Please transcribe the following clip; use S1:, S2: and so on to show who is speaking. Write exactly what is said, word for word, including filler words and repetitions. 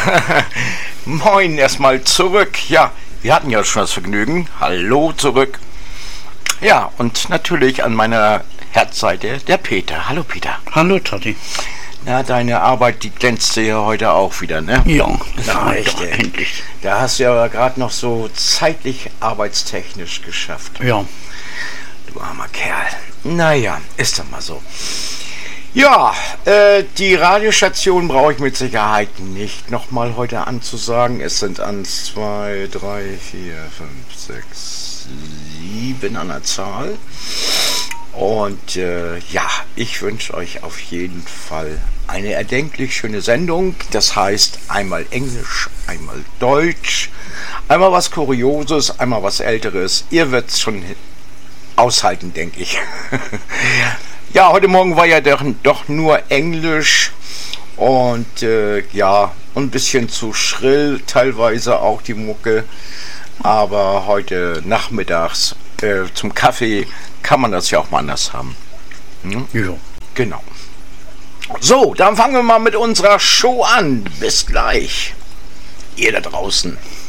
S1: Moin erstmal zurück. Ja, wir hatten ja schon das Vergnügen. Hallo zurück. Ja, und natürlich an meiner Herzseite der Peter. Hallo Peter.
S2: Hallo Tati.
S1: Na, deine Arbeit, die glänzte ja heute auch wieder, ne?
S2: Ja,
S1: Na,
S2: ja
S1: echt,
S2: doch,
S1: ey.
S2: endlich.
S1: Da hast du ja gerade noch so zeitlich arbeitstechnisch geschafft.
S2: Ja.
S1: Du armer Kerl. Naja, ist doch mal so. Ja, äh, die Radiostation brauche ich mit Sicherheit nicht nochmal heute anzusagen. Es sind eins, zwei, drei, vier, fünf, sechs, sieben an der Zahl. Und äh, ja, ich wünsche euch auf jeden Fall eine erdenklich schöne Sendung. Das heißt einmal Englisch, einmal Deutsch, einmal was Kurioses, einmal was Älteres. Ihr werdet es schon aushalten, denke ich. Ja, heute Morgen war ja doch, doch nur Englisch und äh, ja, ein bisschen zu schrill, teilweise auch die Mucke. Aber heute nachmittags äh, zum Kaffee kann man das ja auch mal anders haben. Hm?
S2: Ja.
S1: Genau. So, dann fangen wir mal mit unserer Show an. Bis gleich. Ihr da draußen.